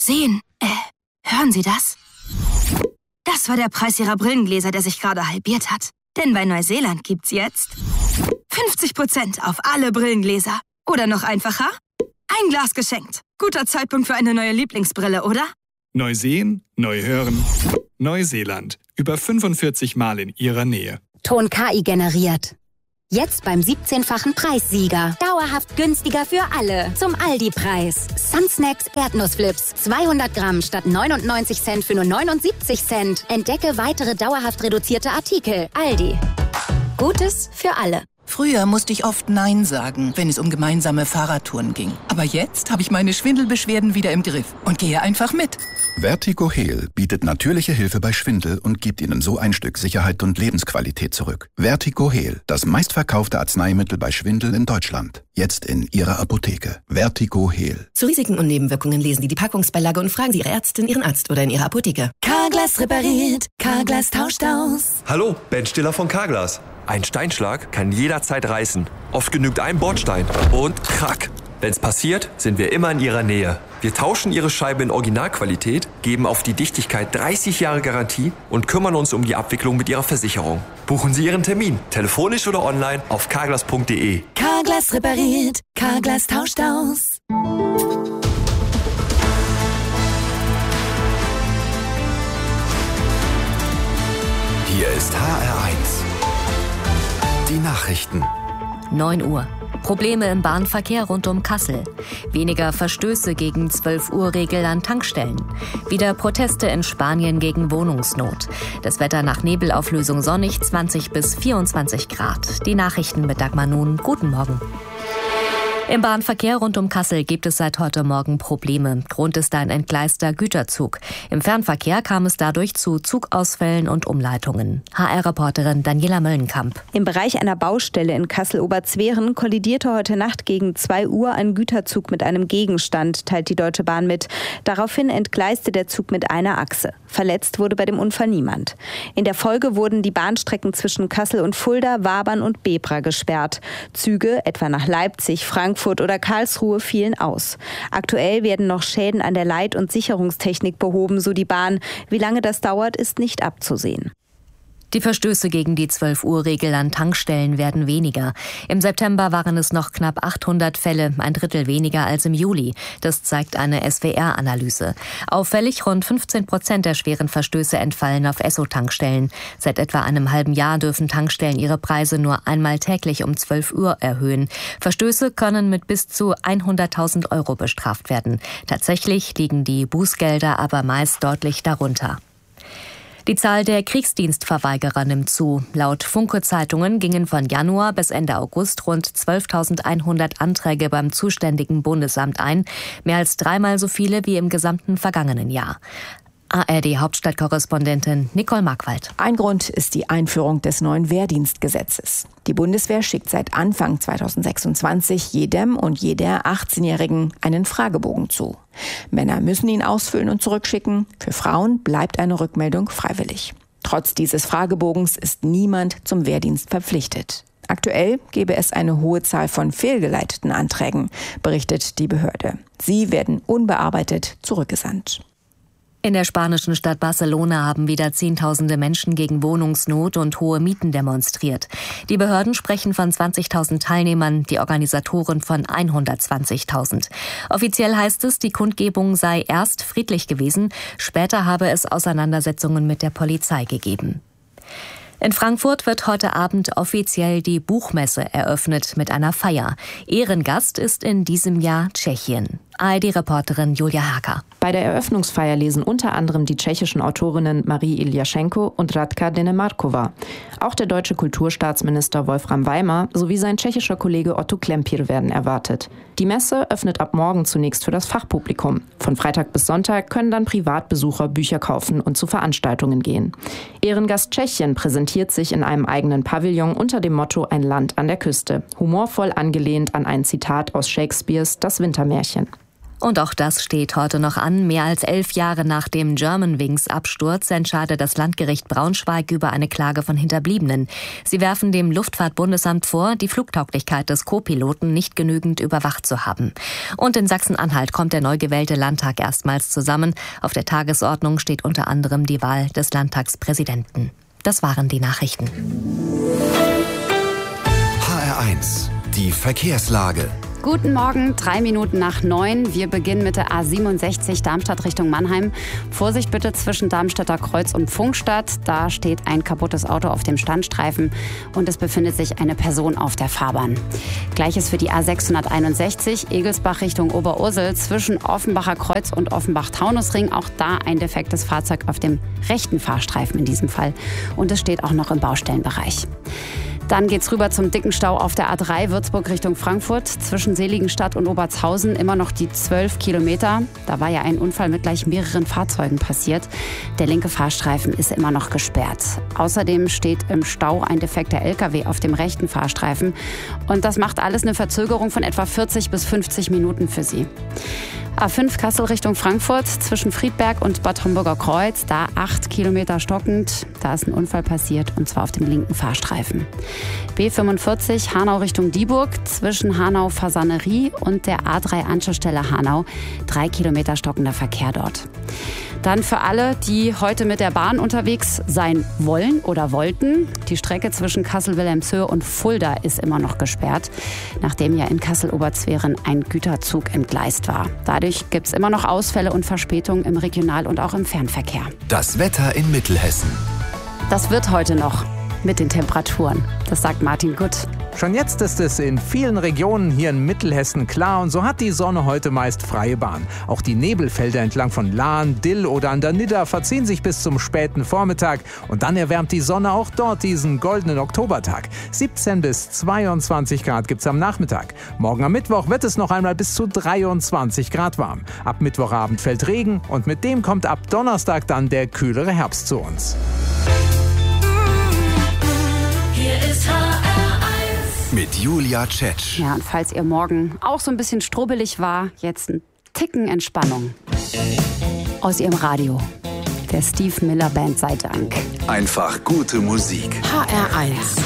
Sehen, hören Sie das? Das war der Preis Ihrer Brillengläser, der sich gerade halbiert hat. Denn bei Neuseeland gibt's jetzt 50% auf alle Brillengläser. Oder noch einfacher, ein Glas geschenkt. Guter Zeitpunkt für eine neue Lieblingsbrille, oder? Neu sehen, neu hören. Neuseeland. Über 45 Mal in Ihrer Nähe. Ton KI generiert. Jetzt beim 17-fachen Preissieger. Dauerhaft günstiger für alle. Zum Aldi-Preis. Sunsnacks Erdnussflips. 200 Gramm statt 99 Cent für nur 79 Cent. Entdecke weitere dauerhaft reduzierte Artikel. Aldi. Gutes für alle. Früher musste ich oft Nein sagen, wenn es um gemeinsame Fahrradtouren ging. Aber jetzt habe ich meine Schwindelbeschwerden wieder im Griff und gehe einfach mit. VertigoHeal bietet natürliche Hilfe bei Schwindel und gibt Ihnen so ein Stück Sicherheit und Lebensqualität zurück. VertigoHeal, das meistverkaufte Arzneimittel bei Schwindel in Deutschland. Jetzt in Ihrer Apotheke. VertigoHeal. Zu Risiken und Nebenwirkungen lesen Sie die Packungsbeilage und fragen Sie Ihre Ärztin, Ihren Arzt oder in Ihrer Apotheke. Carglass repariert, Carglass tauscht aus. Hallo, Ben Stiller von Carglass. Ein Steinschlag kann jederzeit reißen. Oft genügt ein Bordstein und krack. Wenn's passiert, sind wir immer in Ihrer Nähe. Wir tauschen Ihre Scheibe in Originalqualität, geben auf die Dichtigkeit 30 Jahre Garantie und kümmern uns um die Abwicklung mit Ihrer Versicherung. Buchen Sie Ihren Termin, telefonisch oder online auf carglass.de. Carglass repariert, Carglass tauscht aus. Hier ist HR1. Die Nachrichten. 9 Uhr. Probleme im Bahnverkehr rund um Kassel. Weniger Verstöße gegen 12-Uhr-Regel an Tankstellen. Wieder Proteste in Spanien gegen Wohnungsnot. Das Wetter nach Nebelauflösung sonnig, 20 bis 24 Grad. Die Nachrichten mit Dagmar Nun. Guten Morgen. Im Bahnverkehr rund um Kassel gibt es seit heute Morgen Probleme. Grund ist ein entgleister Güterzug. Im Fernverkehr kam es dadurch zu Zugausfällen und Umleitungen. HR-Reporterin Daniela Möllenkamp. Im Bereich einer Baustelle in Kassel-Oberzweren kollidierte heute Nacht gegen 2 Uhr ein Güterzug mit einem Gegenstand, teilt die Deutsche Bahn mit. Daraufhin entgleiste der Zug mit einer Achse. Verletzt wurde bei dem Unfall niemand. In der Folge wurden die Bahnstrecken zwischen Kassel und Fulda, Wabern und Bebra gesperrt. Züge, etwa nach Leipzig, Frankfurt oder Karlsruhe, fielen aus. Aktuell werden noch Schäden an der Leit- und Sicherungstechnik behoben, so die Bahn. Wie lange das dauert, ist nicht abzusehen. Die Verstöße gegen die 12-Uhr-Regel an Tankstellen werden weniger. Im September waren es noch knapp 800 Fälle, ein Drittel weniger als im Juli. Das zeigt eine SWR-Analyse. Auffällig, rund 15% der schweren Verstöße entfallen auf Esso-Tankstellen. Seit etwa einem halben Jahr dürfen Tankstellen ihre Preise nur einmal täglich um 12 Uhr erhöhen. Verstöße können mit bis zu 100.000 Euro bestraft werden. Tatsächlich liegen die Bußgelder aber meist deutlich darunter. Die Zahl der Kriegsdienstverweigerer nimmt zu. Laut Funke-Zeitungen gingen von Januar bis Ende August rund 12.100 Anträge beim zuständigen Bundesamt ein, mehr als 3-mal so viele wie im gesamten vergangenen Jahr. ARD-Hauptstadtkorrespondentin Nicole Markwald. Ein Grund ist die Einführung des neuen Wehrdienstgesetzes. Die Bundeswehr schickt seit Anfang 2026 jedem und jeder 18-Jährigen einen Fragebogen zu. Männer müssen ihn ausfüllen und zurückschicken. Für Frauen bleibt eine Rückmeldung freiwillig. Trotz dieses Fragebogens ist niemand zum Wehrdienst verpflichtet. Aktuell gebe es eine hohe Zahl von fehlgeleiteten Anträgen, berichtet die Behörde. Sie werden unbearbeitet zurückgesandt. In der spanischen Stadt Barcelona haben wieder Zehntausende Menschen gegen Wohnungsnot und hohe Mieten demonstriert. Die Behörden sprechen von 20.000 Teilnehmern, die Organisatoren von 120.000. Offiziell heißt es, die Kundgebung sei erst friedlich gewesen, später habe es Auseinandersetzungen mit der Polizei gegeben. In Frankfurt wird heute Abend offiziell die Buchmesse eröffnet mit einer Feier. Ehrengast ist in diesem Jahr Tschechien. ARD-Reporterin Julia Hacker. Bei der Eröffnungsfeier lesen unter anderem die tschechischen Autorinnen Marie Iljaschenko und Radka Denemarkova. Auch der deutsche Kulturstaatsminister Wolfram Weimar sowie sein tschechischer Kollege Otto Klempir werden erwartet. Die Messe öffnet ab morgen zunächst für das Fachpublikum. Von Freitag bis Sonntag können dann Privatbesucher Bücher kaufen und zu Veranstaltungen gehen. Ehrengast Tschechien präsentiert sich in einem eigenen Pavillon unter dem Motto Ein Land an der Küste. Humorvoll angelehnt an ein Zitat aus Shakespeares Das Wintermärchen. Und auch das steht heute noch an. Mehr als 11 Jahre nach dem Germanwings-Absturz entscheidet das Landgericht Braunschweig über eine Klage von Hinterbliebenen. Sie werfen dem Luftfahrtbundesamt vor, die Flugtauglichkeit des Co-Piloten nicht genügend überwacht zu haben. Und in Sachsen-Anhalt kommt der neu gewählte Landtag erstmals zusammen. Auf der Tagesordnung steht unter anderem die Wahl des Landtagspräsidenten. Das waren die Nachrichten. HR1, die Verkehrslage. Guten Morgen, 3 Minuten nach 9. Wir beginnen mit der A67 Darmstadt Richtung Mannheim. Vorsicht bitte zwischen Darmstädter Kreuz und Pfungstadt. Da steht ein kaputtes Auto auf dem Standstreifen und es befindet sich eine Person auf der Fahrbahn. Gleiches für die A661 Egelsbach Richtung Oberursel zwischen Offenbacher Kreuz und Offenbach-Taunusring. Auch da ein defektes Fahrzeug auf dem rechten Fahrstreifen in diesem Fall. Und es steht auch noch im Baustellenbereich. Dann geht's rüber zum dicken Stau auf der A3 Würzburg Richtung Frankfurt. Zwischen Seligenstadt und Obertshausen immer noch die 12 Kilometer. Da war ja ein Unfall mit gleich mehreren Fahrzeugen passiert. Der linke Fahrstreifen ist immer noch gesperrt. Außerdem steht im Stau ein defekter LKW auf dem rechten Fahrstreifen. Und das macht alles eine Verzögerung von etwa 40 bis 50 Minuten für Sie. A5 Kassel Richtung Frankfurt zwischen Friedberg und Bad Homburger Kreuz. Da 8 Kilometer stockend. Da ist ein Unfall passiert und zwar auf dem linken Fahrstreifen. B45 Hanau Richtung Dieburg zwischen Hanau-Fasanerie und der A3-Anschlussstelle Hanau. 3 Kilometer stockender Verkehr dort. Dann für alle, die heute mit der Bahn unterwegs sein wollen oder wollten. Die Strecke zwischen Kassel-Wilhelmshöhe und Fulda ist immer noch gesperrt, nachdem ja in Kassel-Oberzweren ein Güterzug entgleist war. Dadurch gibt es immer noch Ausfälle und Verspätungen im Regional- und auch im Fernverkehr. Das Wetter in Mittelhessen. Das wird heute noch mit den Temperaturen. Das sagt Martin Gutt. Schon jetzt ist es in vielen Regionen hier in Mittelhessen klar und so hat die Sonne heute meist freie Bahn. Auch die Nebelfelder entlang von Lahn, Dill oder an der Nidda verziehen sich bis zum späten Vormittag und dann erwärmt die Sonne auch dort diesen goldenen Oktobertag. 17 bis 22 Grad gibt's am Nachmittag. Morgen am Mittwoch wird es noch einmal bis zu 23 Grad warm. Ab Mittwochabend fällt Regen und mit dem kommt ab Donnerstag dann der kühlere Herbst zu uns. Hier ist mit Julia Tschetsch. Ja, und falls ihr morgen auch so ein bisschen strubbelig war, jetzt ein Ticken Entspannung aus ihrem Radio. Der Steve Miller Band sei Dank. Einfach gute Musik. HR1.